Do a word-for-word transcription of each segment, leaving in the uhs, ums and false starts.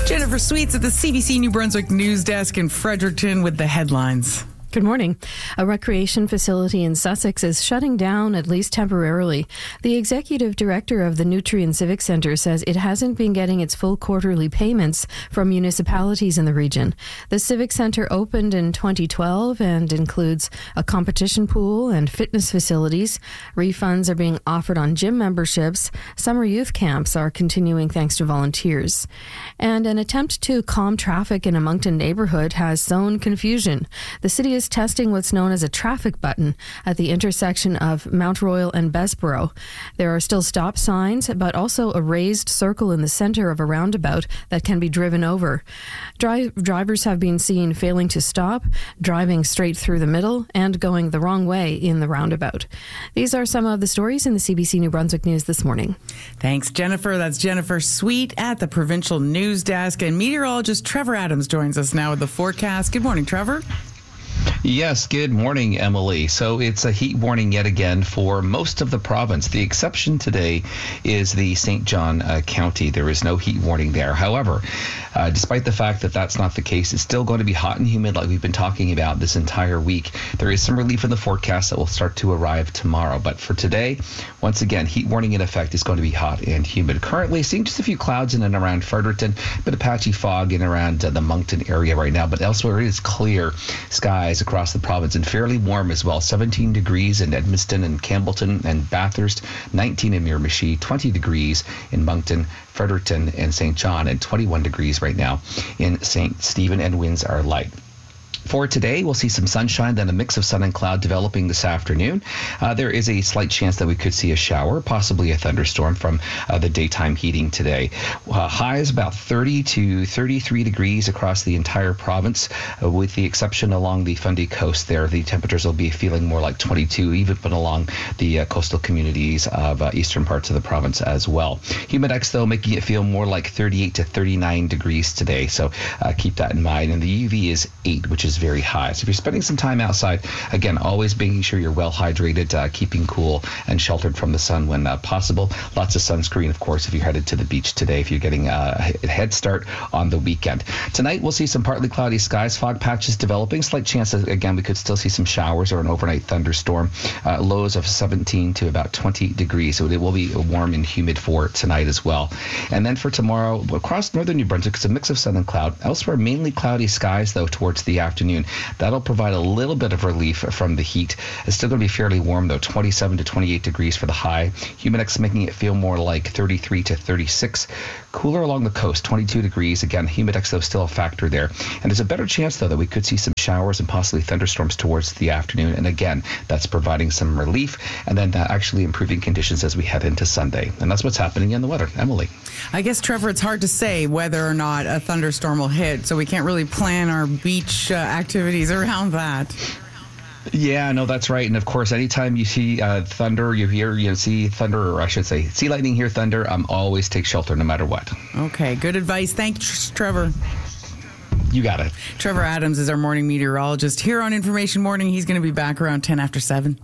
Jennifer Sweets at the C B C New Brunswick News Desk in Fredericton with the headlines. Good morning. A recreation facility in Sussex is shutting down, at least temporarily. The executive director of the Nutrien Civic Centre says it hasn't been getting its full quarterly payments from municipalities in the region. The Civic Centre opened in twenty twelve and includes a competition pool and fitness facilities. Refunds are being offered on gym memberships. Summer youth camps are continuing thanks to volunteers. And an attempt to calm traffic in a Moncton neighbourhood has sown confusion. The city is testing what's known as a traffic button at the intersection of Mount Royal and Bessborough. There are still stop signs, but also a raised circle in the centre of a roundabout that can be driven over. Dri- drivers have been seen failing to stop, driving straight through the middle, and going the wrong way in the roundabout. These are some of the stories in the C B C New Brunswick News this morning. Thanks, Jennifer. That's Jennifer Sweet at the Provincial News Desk. And meteorologist Trevor Adams joins us now with the forecast. Good morning, Trevor. Yes, good morning, Emily. So it's a heat warning yet again for most of the province. The exception today is the Saint John uh, County. There is no heat warning there. However, uh, despite the fact that that's not the case, it's still going to be hot and humid like we've been talking about this entire week. There is some relief in the forecast that will start to arrive tomorrow. But for today, once again, heat warning in effect is going to be hot and humid. Currently, seeing just a few clouds in and around Fredericton, a bit of patchy fog in around uh, the Moncton area right now. But elsewhere, it is clear skies across the province and fairly warm as well. seventeen degrees in Edmundston and Campbellton and Bathurst, nineteen in Miramichi, twenty degrees in Moncton, Fredericton, and Saint John, and twenty-one degrees right now in Saint Stephen, and winds are light. For today, we'll see some sunshine, then a mix of sun and cloud developing this afternoon. Uh, there is a slight chance that we could see a shower, possibly a thunderstorm from uh, the daytime heating today. Uh, highs about thirty to thirty-three degrees across the entire province, uh, with the exception along the Fundy coast there. The temperatures will be feeling more like twenty-two, even along the uh, coastal communities of uh, eastern parts of the province as well. Humidex, though, making it feel more like thirty-eight to thirty-nine degrees today, so uh, keep that in mind. And the U V is eight, which is very high. So if you're spending some time outside, again, always making sure you're well hydrated, uh, keeping cool and sheltered from the sun when uh, possible. Lots of sunscreen, of course, if you're headed to the beach today, if you're getting uh, a head start on the weekend. Tonight, we'll see some partly cloudy skies, fog patches developing. Slight chance, that, again, we could still see some showers or an overnight thunderstorm. Uh, lows of seventeen to about twenty degrees. So it will be warm and humid for tonight as well. And then for tomorrow, across northern New Brunswick, it's a mix of sun and cloud. Elsewhere, mainly cloudy skies, though, towards the afternoon. That'll provide a little bit of relief from the heat. It's still going to be fairly warm, though, twenty-seven to twenty-eight degrees for the high. Humidex making it feel more like thirty-three to thirty-six. Cooler along the coast, twenty-two degrees. Again, humidex, though, still a factor there. And there's a better chance, though, that we could see some showers and possibly thunderstorms towards the afternoon. And again, that's providing some relief and then uh, actually improving conditions as we head into Sunday. And that's what's happening in the weather. Emily. I guess, Trevor, it's hard to say whether or not a thunderstorm will hit, so we can't really plan our beach uh, activities around that. Yeah, no, that's right. And of course, anytime you see uh, thunder, you hear, you see thunder, or I should say, see lightning, hear thunder, um, always take shelter no matter what. Okay, good advice. Thanks, Trevor. You got it. Trevor Adams is our morning meteorologist here on Information Morning. He's going to be back around ten after seven.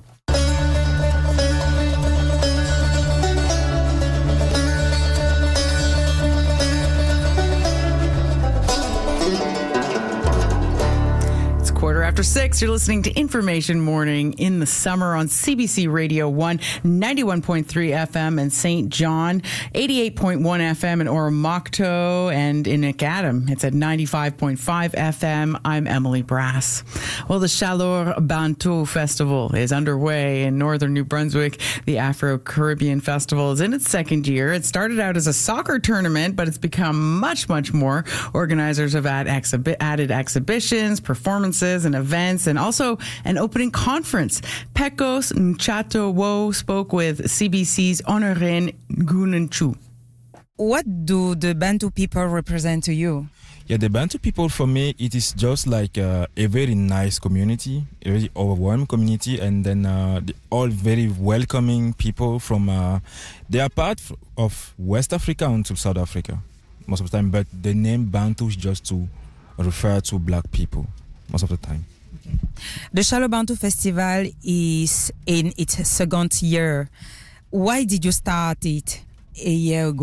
Quarter after six, you're listening to Information Morning in the summer on C B C Radio one, ninety-one point three F M in Saint John, eighty-eight point one F M in Oromocto, and in McAdam, it's at ninety-five point five F M. I'm Emily Brass. Well, the Chaleur Bantu Festival is underway in northern New Brunswick. The Afro-Caribbean Festival is in its second year. It started out as a soccer tournament, but it's become much, much more. Organizers have add exhibi- added exhibitions, performances, and events, and also an opening conference. Pecos Nchato Wo spoke with C B C's Honorine Gunanchu. What do the Bantu people represent to you? Yeah, the Bantu people, for me, it is just like uh, a very nice community, a very overwhelming community, and then uh, all very welcoming people from, uh, they are part of West Africa until South Africa, most of the time, but the name Bantu is just to refer to black people most of the time. Okay. The Chaleur Bantu Festival is in its second year. Why did you start it a year ago?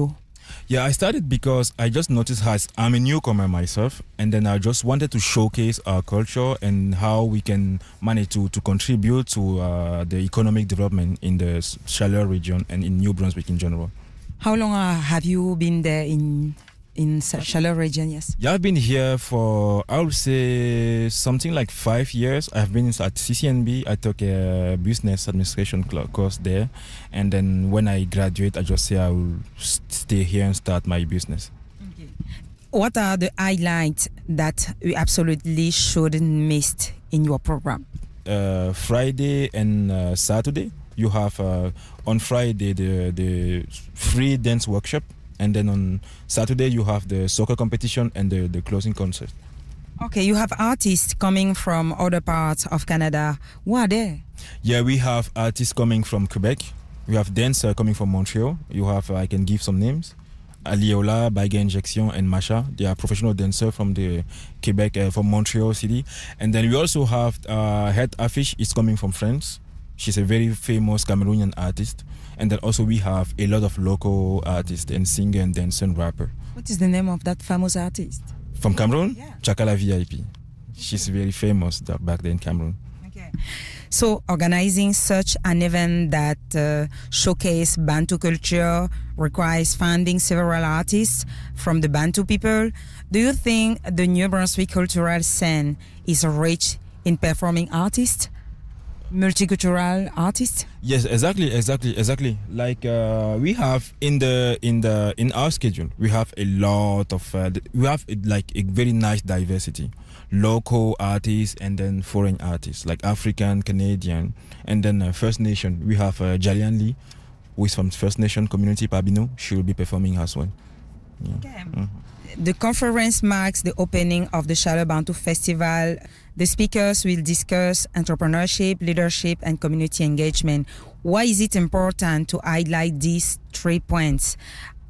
Yeah, I started because I just noticed how I'm a newcomer myself, and then I just wanted to showcase our culture and how we can manage to, to contribute to uh, the economic development in the Chaleur region and in New Brunswick in general. How long uh, have you been there in in Chaleur region? Yes. Yeah, I've been here for, I would say, something like five years. I've been at C C N B. I took a business administration course there. And then when I graduate, I just say I will stay here and start my business. Okay. What are the highlights that we absolutely shouldn't miss in your program? Uh, Friday and uh, Saturday, you have, uh, on Friday, the, the free dance workshop. And then on Saturday, you have the soccer competition and the, the closing concert. Okay, you have artists coming from other parts of Canada. Who are there? Yeah, we have artists coming from Quebec. We have dancers coming from Montreal. You have, uh, I can give some names. Aliola, Baiga Injection, and Masha. They are professional dancers from the Quebec, uh, from Montreal City. And then we also have uh, Head Afish is coming from France. She's a very famous Cameroonian artist. And then also we have a lot of local artists and singer and dancer and rapper. What is the name of that famous artist? From Cameroon? Yeah. Chakala V I P. She's very famous back there in Cameroon. Okay. So organizing such an event that uh, showcase Bantu culture requires funding several artists from the Bantu people. Do you think the New Brunswick cultural scene is rich in performing artists? Multicultural artists? Yes, exactly, exactly, exactly. Like uh, we have in the in the in our schedule, we have a lot of uh, we have like a very nice diversity, local artists and then foreign artists like African, Canadian, and then uh, First Nation. We have uh, Jalian Lee, who is from First Nation community Pabino. She will be performing as well. Yeah. Okay. Mm-hmm. The conference marks the opening of the Chaleur Bantu Festival. The speakers will discuss entrepreneurship, leadership, and community engagement. Why is it important to highlight these three points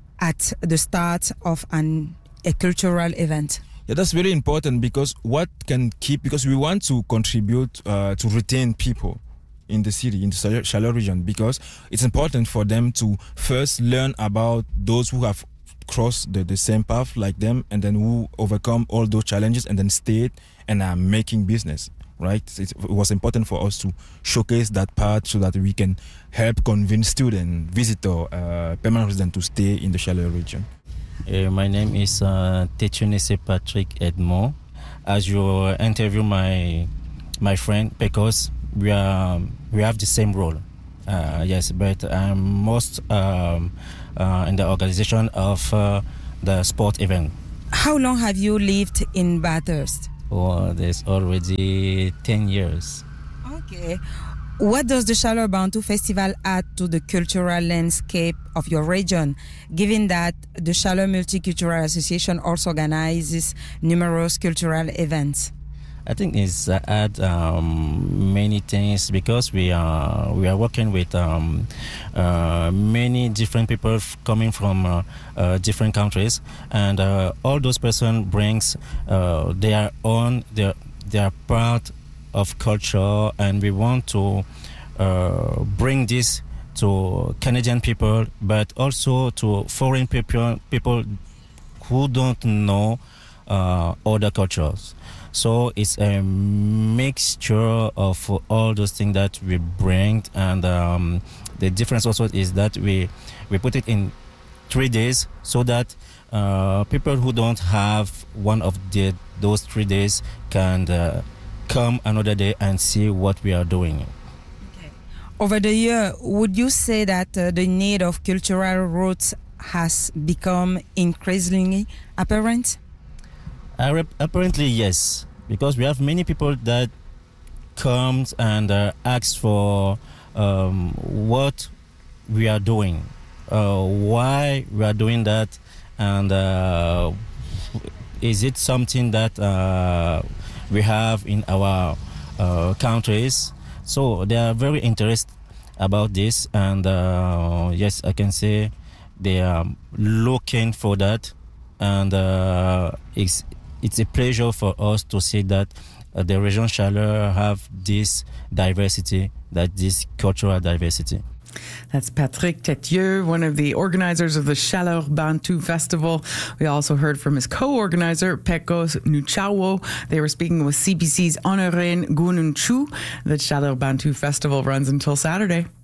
at the start of an, a cultural event? Yeah, that's very important because what can keep, because we want to contribute uh, to retain people in the city, in the Chaleur region, because it's important for them to first learn about those who have crossed the, the same path like them and then who overcome all those challenges and then stayed and are making business, right? It was important for us to showcase that part so that we can help convince students, visitors, uh, permanent residents to stay in the Chaleur region. Uh, my name is uh, Techunese Patrick Edmond. As you interview my my friend, because we are we have the same role. Uh, yes, but I'm most um, uh, in the organization of uh, the sport event. How long have you lived in Bathurst? Oh, there's already ten years. Okay. What does the Chaleur Bantu Festival add to the cultural landscape of your region, given that the Chaleur Multicultural Association also organizes numerous cultural events? I think it's uh, add um, many things because we are we are working with um, uh, many different people f- coming from uh, uh, different countries, and uh, all those person brings uh, their own their their part of culture, and we want to uh, bring this to Canadian people, but also to foreign people people who don't know uh, other cultures. So it's a mixture of all those things that we bring, and um, the difference also is that we we put it in three days so that uh, people who don't have one of the, those three days can uh, come another day and see what we are doing. Okay. Over the year, would you say that uh, the need of cultural roots has become increasingly apparent? Uh, apparently, yes. Because we have many people that comes and uh, ask for um, what we are doing, uh, why we are doing that, and uh, is it something that uh, we have in our uh, countries. So they are very interested about this, and uh, yes, I can say they are looking for that, and uh, it's It's a pleasure for us to see that uh, the region Chaleur have this diversity, that this cultural diversity. That's Patrick Tetieu, one of the organizers of the Chaleur Bantu Festival. We also heard from his co-organizer, Pecos Nuchawo. They were speaking with C B C's Honorine Gununchu. The Chaleur Bantu Festival runs until Saturday.